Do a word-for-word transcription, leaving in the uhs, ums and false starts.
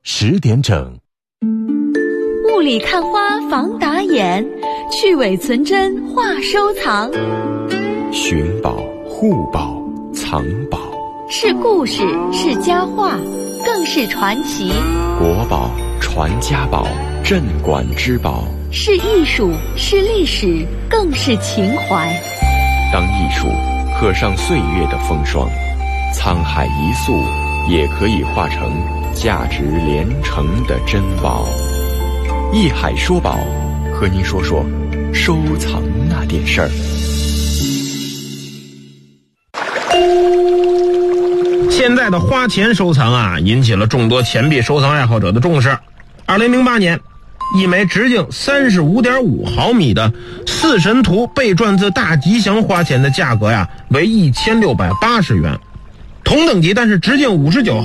十点整。 雾里看花防打眼，去伪存真话收藏。 寻宝、护宝、藏宝， 是故事，是佳话，更是传奇。 国宝、传家宝、镇馆之宝， 是艺术，是历史，更是情怀。 当艺术刻上岁月的风霜，沧海一粟也可以化成价值连城的珍宝。艺海说宝，和您说说收藏那点事儿。 现在的花钱收藏啊，引起了众多钱币收藏爱好者的重视。二零零八年，一枚直径 三十五点五毫米的四神图被篆字大吉祥花钱的价格呀为一千六百八十元，同等级但是直径五十九